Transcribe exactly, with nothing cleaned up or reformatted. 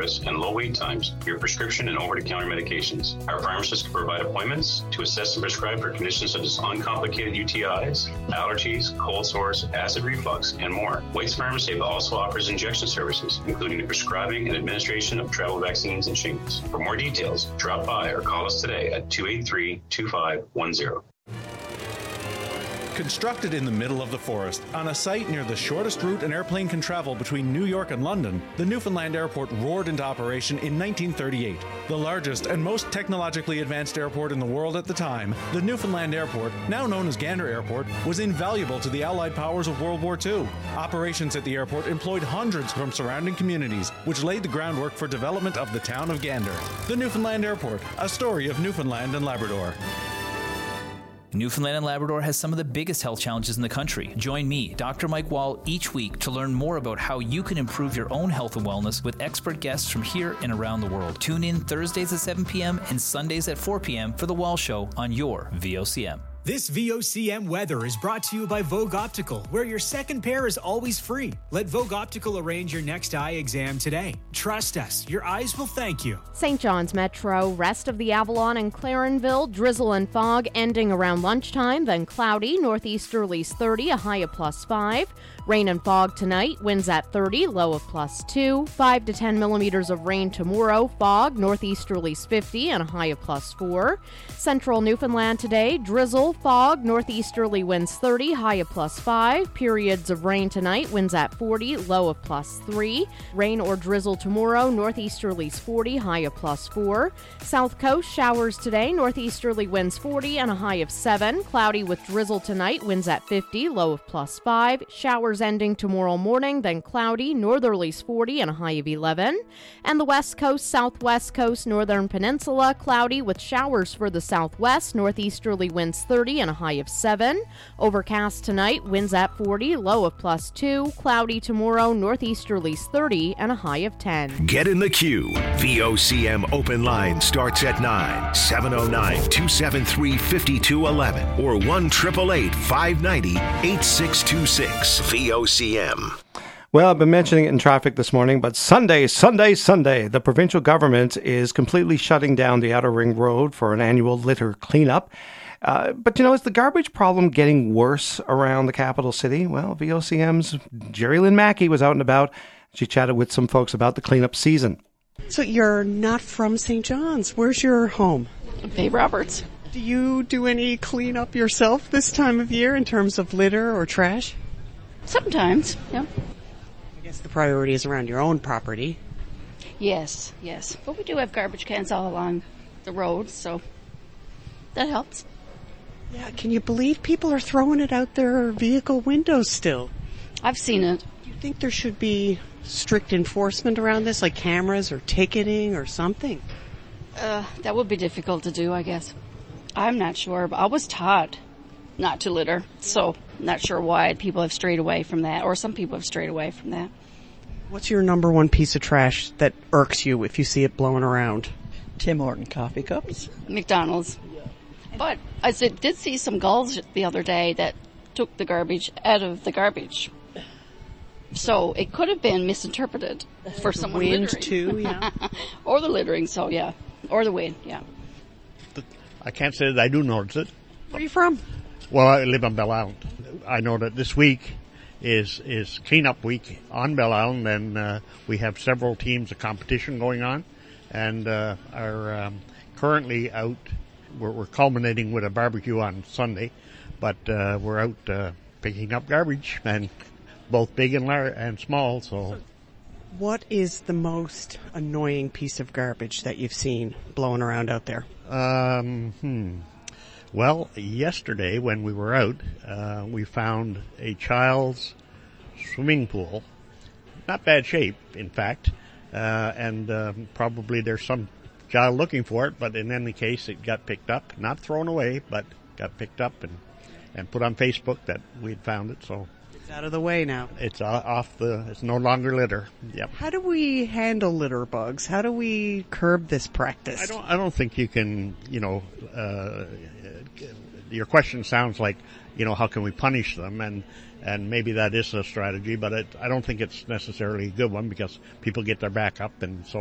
service and low wait times for your prescription and over-the-counter medications. Our pharmacists can provide appointments to assess and prescribe for conditions such as uncomplicated U T Is, allergies, cold sores, acid reflux, and more. Waits Pharmacy also offers injection services, including the prescribing and administration of travel vaccines and shingles. For more details, drop by or call us today at two eight three, two five one zero. Constructed in the middle of the forest, on a site near the shortest route an airplane can travel between New York and London, the Newfoundland Airport roared into operation in nineteen thirty-eight. The largest and most technologically advanced airport in the world at the time, the Newfoundland Airport, now known as Gander Airport, was invaluable to the Allied powers of World War Two. Operations at the airport employed hundreds from surrounding communities, which laid the groundwork for development of the town of Gander. The Newfoundland Airport, a story of Newfoundland and Labrador. Newfoundland and Labrador has some of the biggest health challenges in the country. Join me, Doctor Mike Wall, each week to learn more about how you can improve your own health and wellness with expert guests from here and around the world. Tune in Thursdays at seven p.m. and Sundays at four p.m. for The Wall Show on your V O C M. This V O C M weather is brought to you by Vogue Optical, where your second pair is always free. Let Vogue Optical arrange your next eye exam today. Trust us, your eyes will thank you. Saint John's Metro, rest of the Avalon and Clarenville, drizzle and fog ending around lunchtime, then cloudy, northeasterlies thirty, a high of plus five. Rain and fog tonight, winds at thirty, low of plus two. five to ten millimeters of rain tomorrow, fog, northeasterlies fifty, and a high of plus four. Central Newfoundland today, drizzle, fog, northeasterly winds thirty, high of plus five. Periods of rain tonight, winds at forty, low of plus three. Rain or drizzle tomorrow, northeasterlies forty, high of plus four. South Coast, showers today, northeasterly winds forty, and a high of seven. Cloudy with drizzle tonight, winds at fifty, low of plus five. Showers ending tomorrow morning, then cloudy, northerlies forty, and a high of eleven. And the West Coast, Southwest Coast, Northern Peninsula, cloudy with showers for the southwest, northeasterly winds thirty, and a high of seven. Overcast tonight, winds at forty, low of plus two. Cloudy tomorrow, northeasterlies thirty, and a high of ten. Get in the queue. V O C M open line starts at nine, seven oh nine, two seven three, five two one one or one eight eight eight, five nine zero, eight six two six. V O C M. Well, I've been mentioning it in traffic this morning, but Sunday, Sunday, Sunday, the provincial government is completely shutting down the Outer Ring Road for an annual litter cleanup. Uh, but, you know, is the garbage problem getting worse around the capital city? Well, V O C M's Jerry Lynn Mackey was out and about. She chatted with some folks about the cleanup season. So you're not from Saint John's. Where's your home? Bay Roberts. Do you do any cleanup yourself this time of year in terms of litter or trash? Sometimes, yeah. I guess the priority is around your own property. Yes, yes. But we do have garbage cans all along the road, so that helps. Yeah, can you believe people are throwing it out their vehicle windows still? I've seen it. Do you think there should be strict enforcement around this, like cameras or ticketing or something? Uh, that would be difficult to do, I guess. I'm not sure, but I was taught not to litter, so not sure why people have strayed away from that, or some people have strayed away from that. What's your number one piece of trash that irks you if you see it blowing around? Tim Horton coffee cups. McDonald's. But I did, did see some gulls the other day that took the garbage out of the garbage. So it could have been misinterpreted for someone wind littering. too, yeah. Or the littering, so yeah. Or the wind, yeah. I can't say that I do notice it. Where are you from? Well, I live on Bell Island. I know that this week is is cleanup week on Bell Island, and uh, we have several teams of competition going on, and uh, are um, currently out. We're, we're culminating with a barbecue on Sunday, but uh, we're out uh, picking up garbage, and both big and large and small. So, what is the most annoying piece of garbage that you've seen blowing around out there? Um, hmm. Well, yesterday when we were out, uh, we found a child's swimming pool. Not bad shape, in fact, uh, and uh, probably there's some child looking for it, but in any case, it got picked up, not thrown away, but got picked up and, and put on Facebook that we'd found it, so. It's out of the way now. It's off the, it's no longer litter. Yep. How do we handle litter bugs? How do we curb this practice? I don't, I don't think you can, you know, uh, your question sounds like, you know, how can we punish them? And, and maybe that is a strategy, but it, I don't think it's necessarily a good one because people get their back up and so